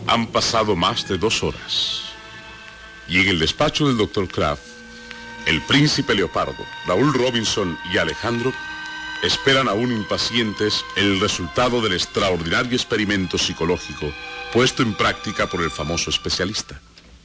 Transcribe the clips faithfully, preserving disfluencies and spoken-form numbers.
Han pasado más de dos horas. Y en el despacho del doctor Kraft, el príncipe Leopardo, Raúl Robinson y Alejandro esperan aún impacientes el resultado del extraordinario experimento psicológico puesto en práctica por el famoso especialista.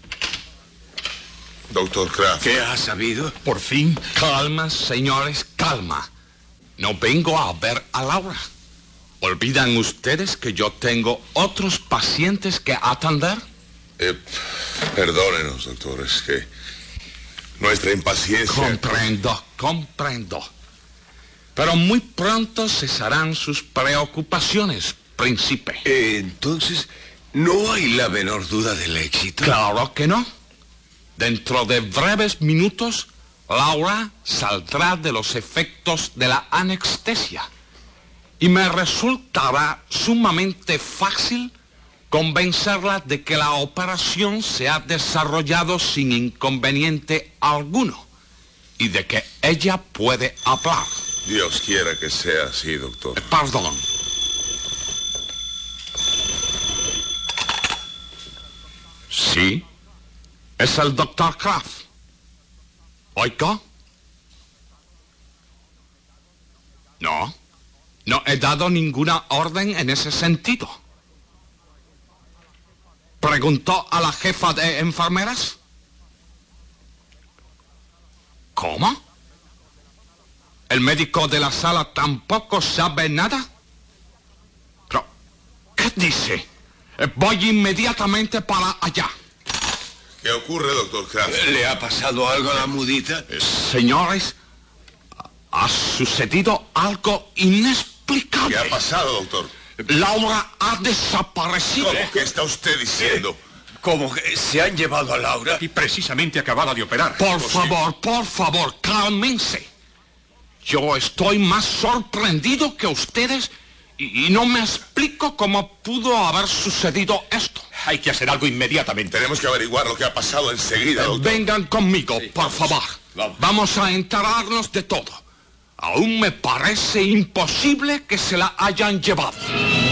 Doctor Kraft. ¿Qué ha sabido? Por fin. Calma, señores, calma. No vengo a ver a Laura. ¿Olvidan ustedes que yo tengo otros pacientes que atender? Eh, perdónenos, doctor, es que nuestra impaciencia... Comprendo, comprendo. Pero muy pronto cesarán sus preocupaciones, príncipe. Eh, entonces, ¿no hay la menor duda del éxito? Claro que no. Dentro de breves minutos, Laura saldrá de los efectos de la anestesia. Y me resultará sumamente fácil convencerla de que la operación se ha desarrollado sin inconveniente alguno y de que ella puede hablar. Dios quiera que sea así, doctor. Eh, perdón. Sí, es el doctor Kraft. ¿Oiga? No, no he dado ninguna orden en ese sentido. ¿Preguntó a la jefa de enfermeras? ¿Cómo? ¿El médico de la sala tampoco sabe nada? Pero, ¿qué dice? Voy inmediatamente para allá. ¿Qué ocurre, doctor Kraft? ¿Le ha pasado algo a la mudita? Eh, señores, ha sucedido algo inexplicable. ¿Qué ha pasado, doctor? Laura ha desaparecido. ¿Cómo que está usted diciendo? ¿Cómo que se han llevado a Laura? Y precisamente acabada de operar. Por favor, por favor, cálmense. Yo estoy más sorprendido que ustedes y, y no me explico cómo pudo haber sucedido esto. Hay que hacer algo inmediatamente. Tenemos que averiguar lo que ha pasado enseguida, doctor. Vengan conmigo, Sí, por vamos. favor. Vamos. Vamos a enterarnos de todo. Aún me parece imposible que se la hayan llevado.